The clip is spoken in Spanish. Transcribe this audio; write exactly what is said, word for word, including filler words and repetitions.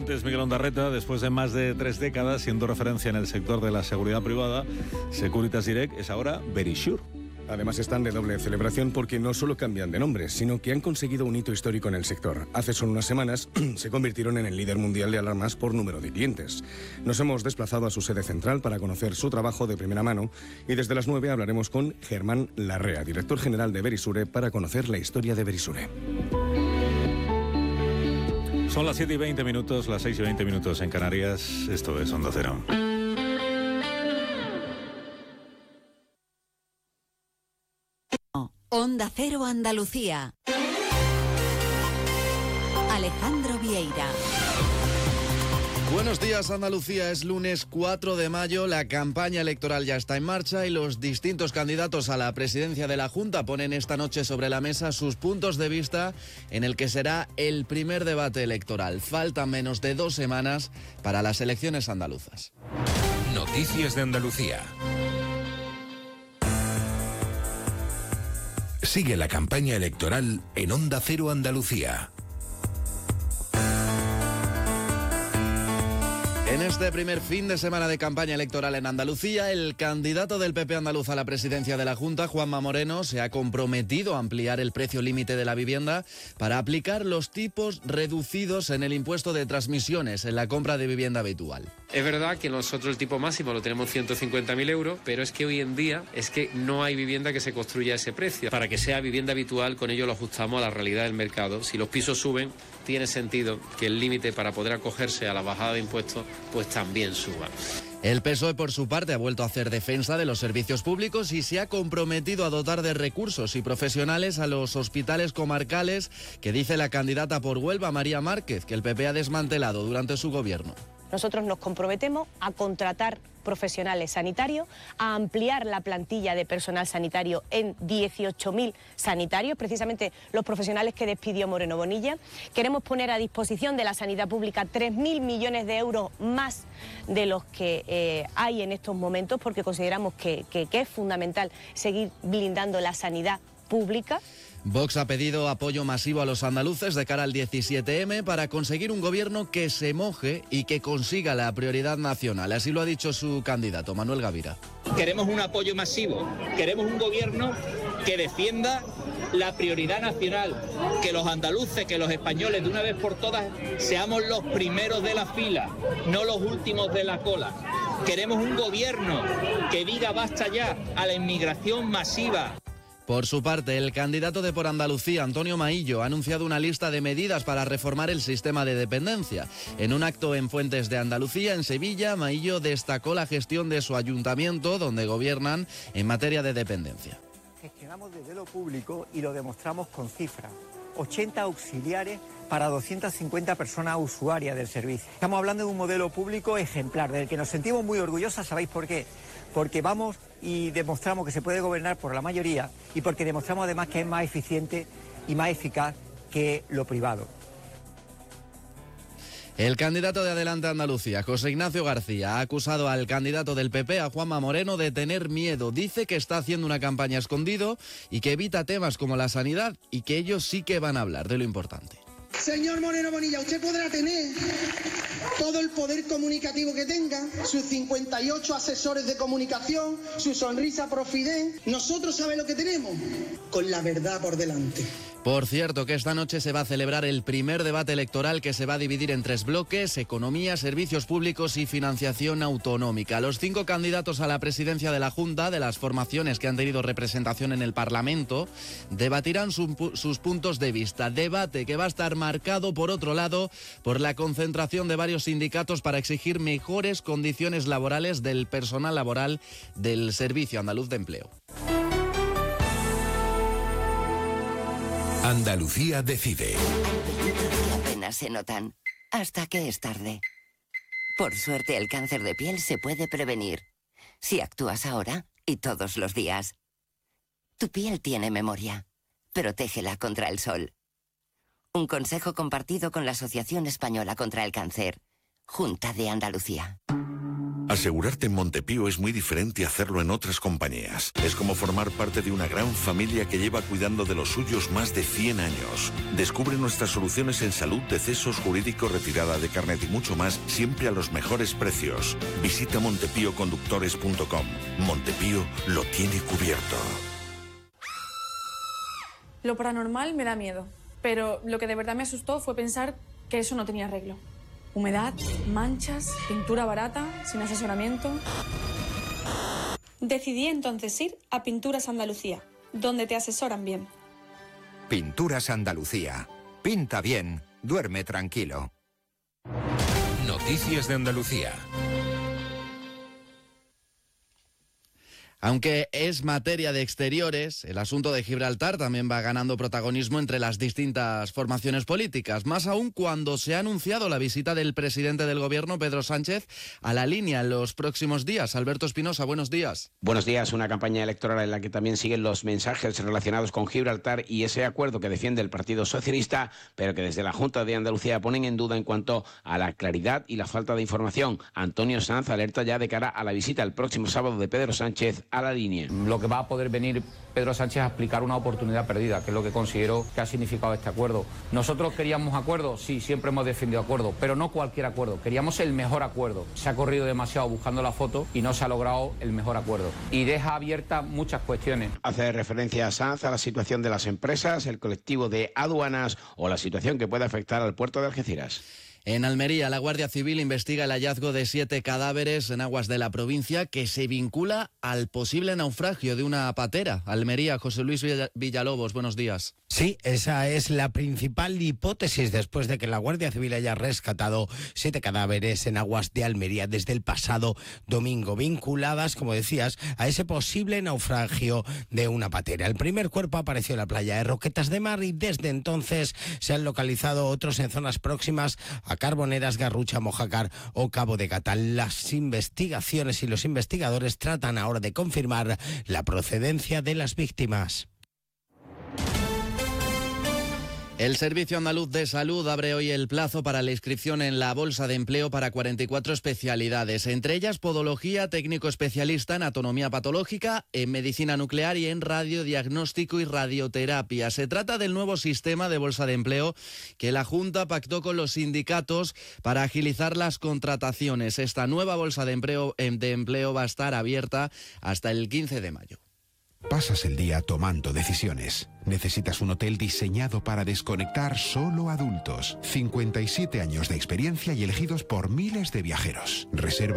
antes, Miguel Ondarreta, después de más de tres décadas siendo referencia en el sector de la seguridad privada, Securitas Direct es ahora Verisure. Además están de doble celebración porque no solo cambian de nombre, sino que han conseguido un hito histórico en el sector. Hace solo unas semanas se convirtieron en el líder mundial de alarmas por número de clientes. Nos hemos desplazado a su sede central para conocer su trabajo de primera mano y desde las nueve hablaremos con Germán Larrea, director general de Verisure, para conocer la historia de Verisure. Son las siete y veinte minutos, las seis y veinte minutos en Canarias. Esto es Onda Cero. Onda Cero Andalucía. Alejandro Vieira. Buenos días, Andalucía. Es lunes cuatro de mayo, la campaña electoral ya está en marcha y los distintos candidatos a la presidencia de la Junta ponen esta noche sobre la mesa sus puntos de vista en el que será el primer debate electoral. Faltan menos de dos semanas para las elecciones andaluzas. Noticias de Andalucía. Sigue la campaña electoral en Onda Cero Andalucía. En este primer fin de semana de campaña electoral en Andalucía, el candidato del P P andaluz a la presidencia de la Junta, Juanma Moreno, se ha comprometido a ampliar el precio límite de la vivienda para aplicar los tipos reducidos en el impuesto de transmisiones en la compra de vivienda habitual. Es verdad que nosotros el tipo máximo lo tenemos ciento cincuenta mil euros, pero es que hoy en día es que no hay vivienda que se construya a ese precio. Para que sea vivienda habitual, con ello lo ajustamos a la realidad del mercado. Si los pisos suben, tiene sentido que el límite para poder acogerse a la bajada de impuestos pues también suba. El P S O E, por su parte, ha vuelto a hacer defensa de los servicios públicos y se ha comprometido a dotar de recursos y profesionales a los hospitales comarcales que dice la candidata por Huelva, María Márquez, que el P P ha desmantelado durante su gobierno. Nosotros nos comprometemos a contratar profesionales sanitarios, a ampliar la plantilla de personal sanitario en dieciocho mil sanitarios, precisamente los profesionales que despidió Moreno Bonilla. Queremos poner a disposición de la sanidad pública tres mil millones de euros más de los que eh, hay en estos momentos, porque consideramos que, que, que es fundamental seguir blindando la sanidad pública. Vox ha pedido apoyo masivo a los andaluces de cara al diecisiete eme para conseguir un gobierno que se moje y que consiga la prioridad nacional. Así lo ha dicho su candidato, Manuel Gavira. Queremos un apoyo masivo, queremos un gobierno que defienda la prioridad nacional, que los andaluces, que los españoles de una vez por todas seamos los primeros de la fila, no los últimos de la cola. Queremos un gobierno que diga basta ya a la inmigración masiva. Por su parte, el candidato de Por Andalucía, Antonio Maillo, ha anunciado una lista de medidas para reformar el sistema de dependencia. En un acto en Fuentes de Andalucía, en Sevilla, Maillo destacó la gestión de su ayuntamiento, donde gobiernan en materia de dependencia. Gestionamos desde lo público y lo demostramos con cifras. ochenta auxiliares para doscientas cincuenta personas usuarias del servicio. Estamos hablando de un modelo público ejemplar, del que nos sentimos muy orgullosos. ¿Sabéis por qué? Porque vamos y demostramos que se puede gobernar por la mayoría y porque demostramos además que es más eficiente y más eficaz que lo privado. El candidato de Adelante Andalucía, José Ignacio García, ha acusado al candidato del P P, a Juanma Moreno, de tener miedo. Dice que está haciendo una campaña escondido y que evita temas como la sanidad y que ellos sí que van a hablar de lo importante. Señor Moreno Bonilla, usted podrá tener todo el poder comunicativo que tenga, sus cincuenta y ocho asesores de comunicación, su sonrisa profident. Nosotros, ¿sabe lo que tenemos? Con la verdad por delante. Por cierto, que esta noche se va a celebrar el primer debate electoral que se va a dividir en tres bloques: economía, servicios públicos y financiación autonómica. Los cinco candidatos a la presidencia de la Junta, de las formaciones que han tenido representación en el Parlamento, debatirán su, sus puntos de vista. Debate que va a estar marcado, por otro lado, por la concentración de varios sindicatos para exigir mejores condiciones laborales del personal laboral del Servicio Andaluz de Empleo. Andalucía decide. Apenas se notan, hasta que es tarde. Por suerte, el cáncer de piel se puede prevenir, si actúas ahora y todos los días. Tu piel tiene memoria. Protégela contra el sol. Un consejo compartido con la Asociación Española contra el Cáncer. Junta de Andalucía. Asegurarte en Montepío es muy diferente a hacerlo en otras compañías. Es como formar parte de una gran familia que lleva cuidando de los suyos más de cien años. Descubre nuestras soluciones en salud, decesos, jurídico, retirada de carnet y mucho más, siempre a los mejores precios. Visita montepío conductores punto com. Montepío lo tiene cubierto. Lo paranormal me da miedo, pero lo que de verdad me asustó fue pensar que eso no tenía arreglo. Humedad, manchas, pintura barata, sin asesoramiento. Decidí entonces ir a Pinturas Andalucía, donde te asesoran bien. Pinturas Andalucía. Pinta bien, duerme tranquilo. Noticias de Andalucía. Aunque es materia de exteriores, el asunto de Gibraltar también va ganando protagonismo entre las distintas formaciones políticas, más aún cuando se ha anunciado la visita del presidente del gobierno, Pedro Sánchez, a la línea en los próximos días. Alberto Espinosa, buenos días. Buenos días, una campaña electoral en la que también siguen los mensajes relacionados con Gibraltar y ese acuerdo que defiende el Partido Socialista, pero que desde la Junta de Andalucía ponen en duda en cuanto a la claridad y la falta de información. Antonio Sanz alerta ya de cara a la visita el próximo sábado de Pedro Sánchez a la línea. Lo que va a poder venir Pedro Sánchez a explicar una oportunidad perdida, que es lo que considero que ha significado este acuerdo. Nosotros queríamos acuerdos, sí, siempre hemos defendido acuerdos, pero no cualquier acuerdo, queríamos el mejor acuerdo. Se ha corrido demasiado buscando la foto y no se ha logrado el mejor acuerdo. Y deja abiertas muchas cuestiones. Hace referencia a Sanz a la situación de las empresas, el colectivo de aduanas o la situación que puede afectar al puerto de Algeciras. En Almería, la Guardia Civil investiga el hallazgo de siete cadáveres en aguas de la provincia que se vincula al posible naufragio de una patera. Almería, José Luis Villalobos, buenos días. Sí, esa es la principal hipótesis después de que la Guardia Civil haya rescatado siete cadáveres en aguas de Almería desde el pasado domingo, vinculadas, como decías, a ese posible naufragio de una patera. El primer cuerpo apareció en la playa de Roquetas de Mar y desde entonces se han localizado otros en zonas próximas a Carboneras, Garrucha, Mojácar o Cabo de Gata. Las investigaciones y los investigadores tratan ahora de confirmar la procedencia de las víctimas. El Servicio Andaluz de Salud abre hoy el plazo para la inscripción en la Bolsa de Empleo para cuarenta y cuatro especialidades, entre ellas podología, técnico especialista en anatomía patológica, en medicina nuclear y en radiodiagnóstico y radioterapia. Se trata del nuevo sistema de Bolsa de Empleo que la Junta pactó con los sindicatos para agilizar las contrataciones. Esta nueva Bolsa de Empleo, de empleo va a estar abierta hasta el quince de mayo. Pasas el día tomando decisiones. Necesitas un hotel diseñado para desconectar solo adultos. cincuenta y siete años de experiencia y elegidos por miles de viajeros. Reserva